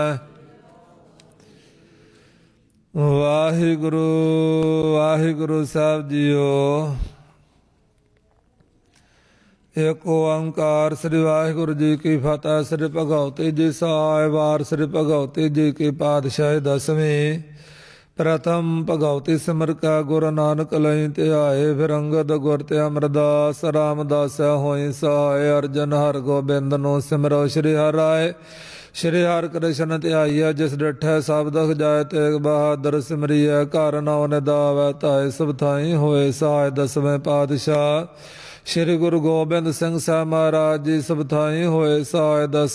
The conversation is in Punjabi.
ਵਾਹਿਗੁਰੂ ਵਾਹਿਗੁਰੂ ਸਾਹਿਬ ਜੀਓ। ਏਕ ਓੰਕਾਰ ਸ੍ਰੀ ਵਾਹਿਗੁਰੂ ਜੀ ਕੀ ਫਤਿਹ। ਸ੍ਰੀ ਭਗਵਤੀ ਜੀ ਸਾਹਿਬਾਰ ਸ੍ਰੀ ਭਗਵਤੀ ਜੀ ਕੀ ਪਾਤਸ਼ਾਹੀ ਦਸਵੀਂ। ਪ੍ਰਥਮ ਭਗਵਤੀ ਸਿਮਰ ਕਾ ਗੁਰੂ ਨਾਨਕ ਲਈ ਧਿਆਏ। ਫਿਰ ਅੰਗਦ ਗੁਰ ਤੇ ਅਮਰਦਾਸ ਰਾਮਦਾਸ ਹੋਈ ਸਹਾਏ। ਅਰਜਨ ਹਰ ਗੋਬਿੰਦ ਨੂੰ ਸਿਮਰੋ ਸ਼੍ਰੀ ਹਰਿ ਰਾਏ। ਸ਼੍ਰੀ ਹਰਿ ਕ੍ਰਿਸ਼ਨ ਧਿਆਈਆ ਜਿਸ ਡਿਠੈ ਸਭ ਦੁਖ ਜਾਏ। ਤੇਗ ਬਹਾਦਰ ਸਿਮਰਿਐ ਘਰ ਨਉ ਨਿਧਾਵੈ ਧਾਇ। ਸਭ ਥਾਈ ਹੋਏ ਸਹਾਇ। ਦਸਵੇਂ ਪਾਤਸ਼ਾਹ ਸ਼੍ਰੀ ਗੁਰੂ ਗੋਬਿੰਦ ਸਿੰਘ ਸਾਹਿਬ ਮਹਾਰਾਜ ਜੀ ਸਭ ਥਾਈ ਹੋਏ ਸਹਾਇ।